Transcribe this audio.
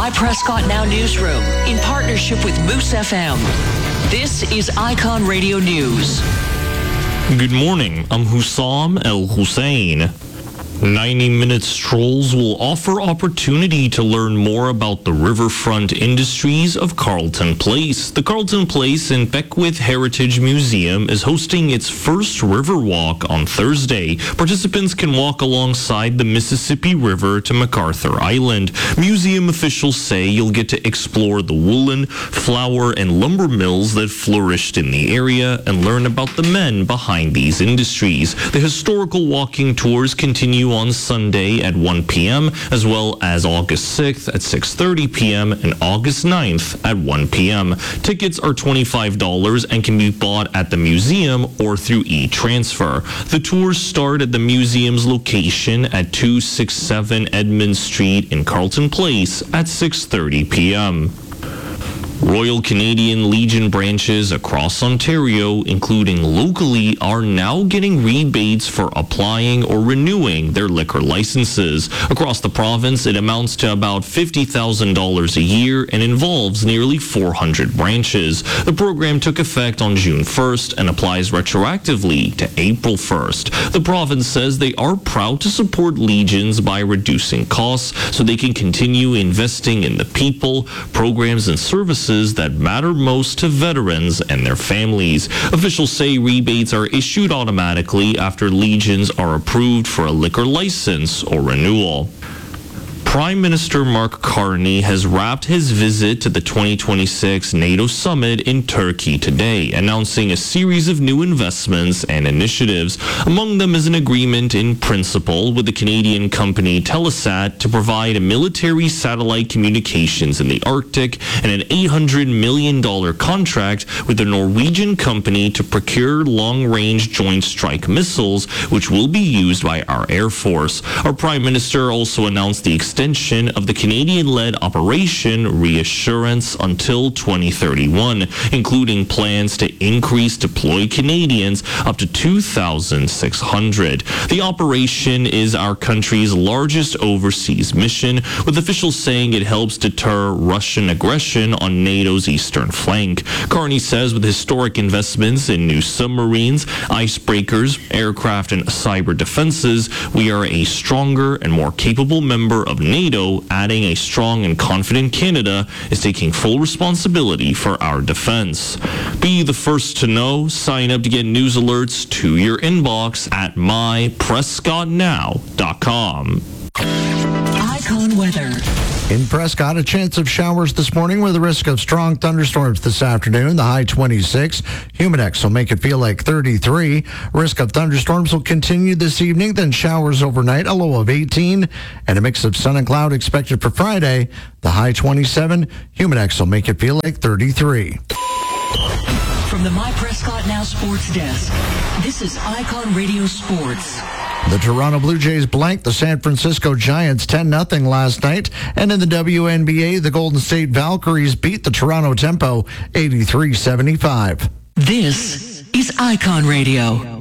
My Prescott Now newsroom in partnership with Moose FM. This is Icon Radio News. Good morning. I'm Hussam El Hussein. 90-minute strolls will offer opportunity to learn more about the riverfront industries of Carleton Place. The Carleton Place and Beckwith Heritage Museum is hosting its first river walk on Thursday. Participants can walk alongside the Mississippi River to MacArthur Island. Museum officials say you'll get to explore the woolen, flour, and lumber mills that flourished in the area and learn about the men behind these industries. The historical walking tours continue on Sunday at 1 p.m. as well as August 6th at 6:30 p.m. and August 9th at 1 p.m. Tickets are $25 and can be bought at the museum or through e-transfer. The tours start at the museum's location at 267 Edmund Street in Carleton Place at 6:30 p.m. Royal Canadian Legion branches across Ontario, including locally, are now getting rebates for applying or renewing their liquor licenses. Across the province, it amounts to about $50,000 a year and involves nearly 400 branches. The program took effect on June 1st and applies retroactively to April 1st. The province says they are proud to support Legions by reducing costs so they can continue investing in the people, programs, and services that matter most to veterans and their families. Officials say rebates are issued automatically after Legions are approved for a liquor license or renewal. Prime Minister Mark Carney has wrapped his visit to the 2026 NATO summit in Turkey today, announcing a series of new investments and initiatives. Among them is an agreement in principle with the Canadian company Telesat to provide military satellite communications in the Arctic and an $800 million contract with the Norwegian company to procure long-range joint strike missiles, which will be used by our Air Force. Our Prime Minister also announced the extension of the Canadian-led Operation Reassurance until 2031, including plans to increase deployed Canadians up to 2,600. The operation is our country's largest overseas mission, with officials saying it helps deter Russian aggression on NATO's eastern flank. Carney says with historic investments in new submarines, icebreakers, aircraft, and cyber defenses, we are a stronger and more capable member of NATO, adding a strong and confident Canada is taking full responsibility for our defense. Be the first to know. Sign up to get news alerts to your inbox at myprescottnow.com. Icon weather. In Prescott, a chance of showers this morning with a risk of strong thunderstorms this afternoon. The high 26. Humidex will make it feel like 33. Risk of thunderstorms will continue this evening, then showers overnight, a low of 18. And a mix of sun and cloud expected for Friday. The high 27. Humidex will make it feel like 33. From the My Prescott Now Sports Desk, this is Icon Radio Sports. The Toronto Blue Jays blanked the San Francisco Giants 10-0 last night. And in the WNBA, the Golden State Valkyries beat the Toronto Tempo 83-75. This is Icon Radio.